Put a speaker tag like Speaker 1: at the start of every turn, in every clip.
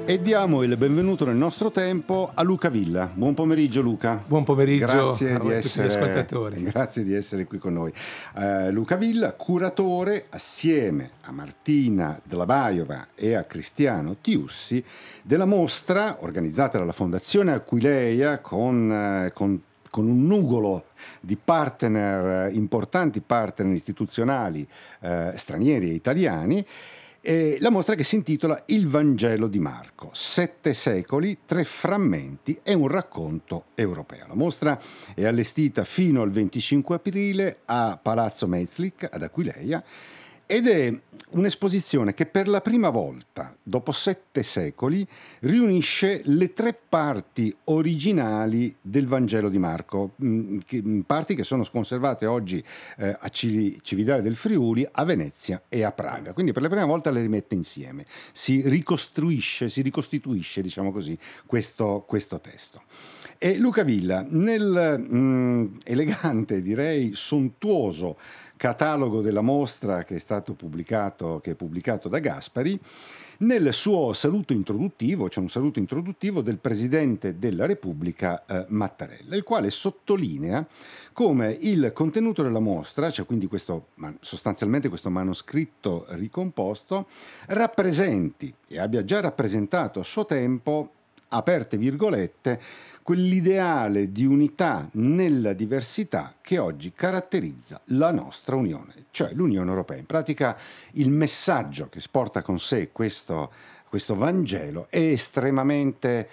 Speaker 1: E diamo il benvenuto nel nostro tempo a Luca Villa. Buon pomeriggio Luca.
Speaker 2: Buon pomeriggio
Speaker 1: grazie
Speaker 2: a
Speaker 1: di
Speaker 2: tutti gli ascoltatori.
Speaker 1: Grazie di essere qui con noi. Luca Villa, curatore assieme a Martina Dlabajova e a Cristiano Tiussi della mostra organizzata dalla Fondazione Aquileia con un nugolo di partner, importanti partner istituzionali stranieri e italiani. La mostra che si intitola Il Vangelo di Marco, 7 secoli, 3 frammenti e un racconto europeo. La mostra è allestita fino al 25 aprile a Palazzo Metzlich ad Aquileia ed è un'esposizione che per la prima volta, dopo 7 secoli, riunisce le 3 parti originali del Vangelo di Marco, parti che sono conservate oggi a Cividale del Friuli, a Venezia e a Praga. Quindi per la prima volta le rimette insieme, si ricostituisce, diciamo così, questo testo. E Luca Villa, nel elegante, direi sontuoso catalogo della mostra che è pubblicato da Gaspari, nel suo saluto introduttivo, c'è un saluto introduttivo del Presidente della Repubblica Mattarella, il quale sottolinea come il contenuto della mostra, cioè quindi sostanzialmente questo manoscritto ricomposto, rappresenti e abbia già rappresentato a suo tempo, aperte virgolette, quell'ideale di unità nella diversità che oggi caratterizza la nostra Unione, cioè l'Unione Europea. In pratica il messaggio che porta con sé questo Vangelo è estremamente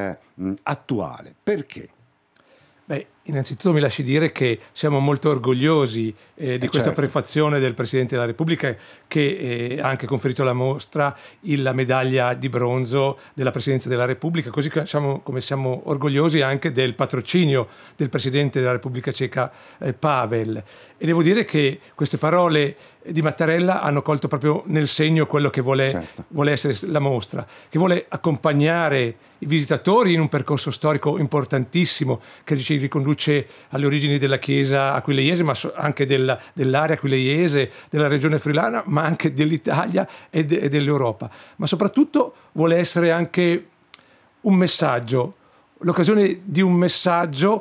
Speaker 1: attuale. Perché?
Speaker 2: Beh, innanzitutto mi lasci dire che siamo molto orgogliosi di questa prefazione del Presidente della Repubblica che ha anche conferito alla mostra la medaglia di bronzo della Presidenza della Repubblica, così come siamo orgogliosi anche del patrocinio del Presidente della Repubblica Ceca Pavel. E devo dire che queste parole di Mattarella hanno colto proprio nel segno quello che vuole essere la mostra, che vuole accompagnare i visitatori in un percorso storico importantissimo che ci riconduce alle origini della Chiesa aquileiese, ma anche dell'area aquileiese, della regione friulana, ma anche dell'Italia e dell'Europa. Ma soprattutto vuole essere anche un messaggio, l'occasione di un messaggio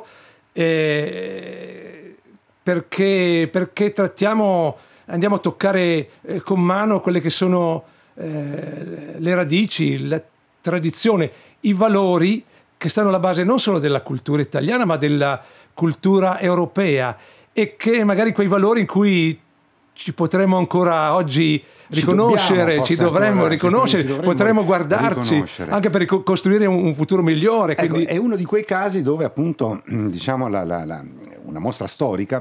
Speaker 2: perché andiamo a toccare con mano quelle che sono le radici, la tradizione, i valori che stanno alla base non solo della cultura italiana ma della cultura europea, e che magari quei valori in cui ci potremmo ancora oggi riconoscere, ci dovremmo potremmo guardarci anche per costruire un futuro migliore.
Speaker 1: Ecco, è uno di quei casi dove appunto diciamo una mostra storica